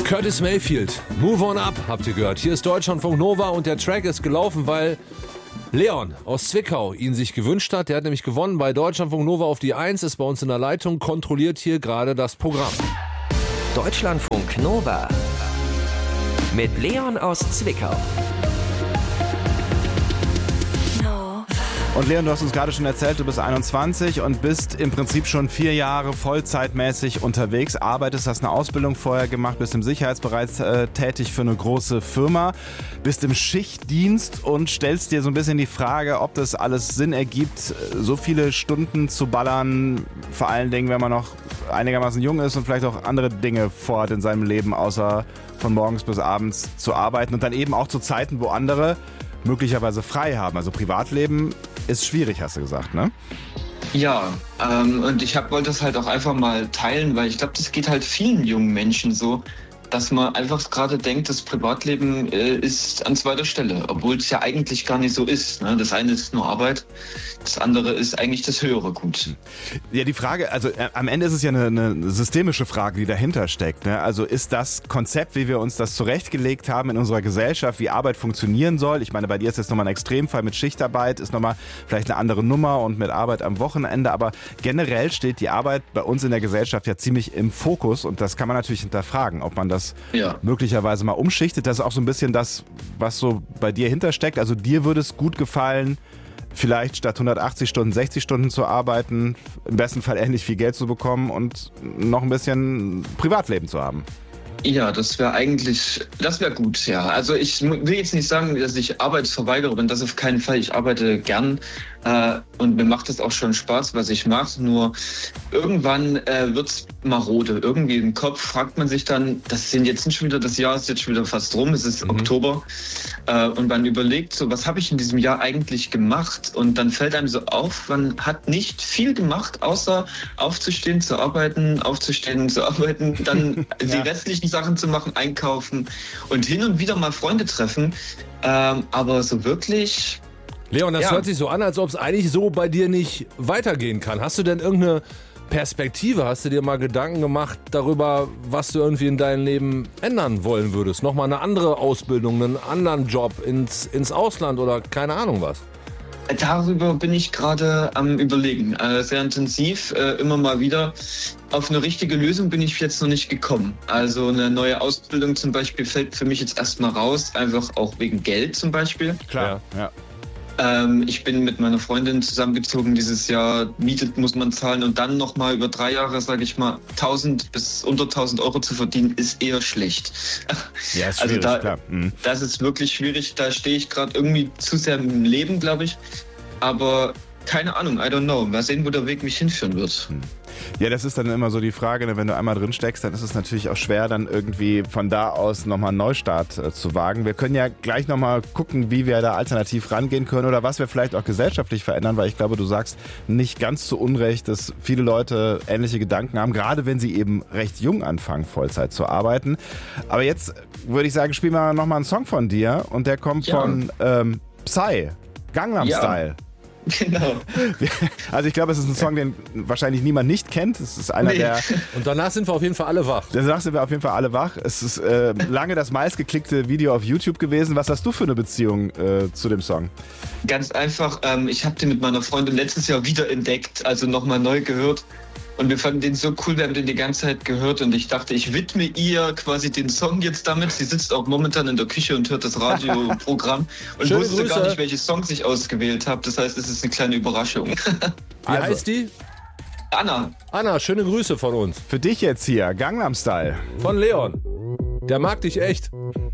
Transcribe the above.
Curtis Mayfield, Move On Up, habt ihr gehört. Hier ist Deutschlandfunk Nova und der Track ist gelaufen, weil Leon aus Zwickau ihn sich gewünscht hat. Der hat nämlich gewonnen bei Deutschlandfunk Nova auf die 1, ist bei uns in der Leitung, kontrolliert hier gerade das Programm. Deutschlandfunk Nova mit Leon aus Zwickau. Und Leon, du hast uns gerade schon erzählt, du bist 21 und bist im Prinzip schon 4 Jahre vollzeitmäßig unterwegs, arbeitest, hast eine Ausbildung vorher gemacht, bist im Sicherheitsbereich tätig für eine große Firma, bist im Schichtdienst und stellst dir so ein bisschen die Frage, ob das alles Sinn ergibt, so viele Stunden zu ballern, vor allen Dingen, wenn man noch einigermaßen jung ist und vielleicht auch andere Dinge vorhat in seinem Leben, außer von morgens bis abends zu arbeiten und dann eben auch zu Zeiten, wo andere möglicherweise frei haben. Also Privatleben ist schwierig, hast du gesagt, ne? Ja, und ich wollte das halt auch einfach mal teilen, weil ich glaube, das geht halt vielen jungen Menschen so, dass man einfach gerade denkt, das Privatleben ist an zweiter Stelle, obwohl es ja eigentlich gar nicht so ist. Ne? Das eine ist nur Arbeit, das andere ist eigentlich das höhere Gut. Ja, die Frage, also am Ende ist es ja eine systemische Frage, die dahinter steckt. Ne? Also ist das Konzept, wie wir uns das zurechtgelegt haben in unserer Gesellschaft, wie Arbeit funktionieren soll? Ich meine, bei dir ist jetzt nochmal ein Extremfall mit Schichtarbeit, ist nochmal vielleicht eine andere Nummer und mit Arbeit am Wochenende, aber generell steht die Arbeit bei uns in der Gesellschaft ja ziemlich im Fokus und das kann man natürlich hinterfragen, ob man das möglicherweise mal umschichtet. Das ist auch so ein bisschen das, was so bei dir hintersteckt. Also dir würde es gut gefallen, vielleicht statt 180 Stunden 60 Stunden zu arbeiten, im besten Fall ähnlich viel Geld zu bekommen und noch ein bisschen Privatleben zu haben. Ja, das wäre gut, ja. Also ich will jetzt nicht sagen, dass ich Arbeitsverweigerer bin, das auf keinen Fall. Ich arbeite gern und mir macht es auch schon Spaß, was ich mache. Nur irgendwann wird's marode. Irgendwie im Kopf fragt man sich dann, das Jahr ist jetzt schon wieder fast rum, es ist Oktober. Und man überlegt so, was habe ich in diesem Jahr eigentlich gemacht? Und dann fällt einem so auf, man hat nicht viel gemacht, außer aufzustehen, zu arbeiten, dann die restlichen Sachen zu machen, einkaufen und hin und wieder mal Freunde treffen. Aber so wirklich... Leon, das hört sich so an, als ob es eigentlich so bei dir nicht weitergehen kann. Hast du denn irgendeine Perspektive? Hast du dir mal Gedanken gemacht darüber, was du irgendwie in deinem Leben ändern wollen würdest? Nochmal eine andere Ausbildung, einen anderen Job ins Ausland oder keine Ahnung was? Darüber bin ich gerade am Überlegen, sehr intensiv, immer mal wieder. Auf eine richtige Lösung bin ich jetzt noch nicht gekommen. Also eine neue Ausbildung zum Beispiel fällt für mich jetzt erstmal raus, einfach auch wegen Geld zum Beispiel. Klar, ja. Ich bin mit meiner Freundin zusammengezogen dieses Jahr, Miete muss man zahlen und dann nochmal über 3 Jahre, sage ich mal, 1.000 bis unter 1.000 Euro zu verdienen, ist eher schlecht. Ja, ist schwierig, klar. Das ist wirklich schwierig, da stehe ich gerade irgendwie zu sehr im Leben, glaube ich. Aber keine Ahnung, I don't know. Mal sehen, wo der Weg mich hinführen wird. Ja, das ist dann immer so die Frage, ne? Wenn du einmal drin steckst, dann ist es natürlich auch schwer, dann irgendwie von da aus nochmal einen Neustart zu wagen. Wir können ja gleich nochmal gucken, wie wir da alternativ rangehen können oder was wir vielleicht auch gesellschaftlich verändern, weil ich glaube, du sagst nicht ganz zu Unrecht, dass viele Leute ähnliche Gedanken haben, gerade wenn sie eben recht jung anfangen, Vollzeit zu arbeiten. Aber jetzt würde ich sagen, spielen wir nochmal einen Song von dir und der kommt von Psy, Gangnam Style. Genau. Also ich glaube, es ist ein Song, den wahrscheinlich niemand nicht kennt. Es ist einer der... Und danach sind wir auf jeden Fall alle wach. Danach sind wir auf jeden Fall alle wach. Es ist lange das meistgeklickte Video auf YouTube gewesen. Was hast du für eine Beziehung zu dem Song? Ganz einfach, ich habe den mit meiner Freundin letztes Jahr wiederentdeckt, also nochmal neu gehört. Und wir fanden den so cool, wir haben den die ganze Zeit gehört und ich dachte, ich widme ihr quasi den Song jetzt damit. Sie sitzt auch momentan in der Küche und hört das Radioprogramm und wusste gar nicht, welche Songs ich ausgewählt habe. Das heißt, es ist eine kleine Überraschung. Wie heißt die? Anna. Anna, schöne Grüße von uns. Für dich jetzt hier, Gangnam Style. Von Leon. Der mag dich echt.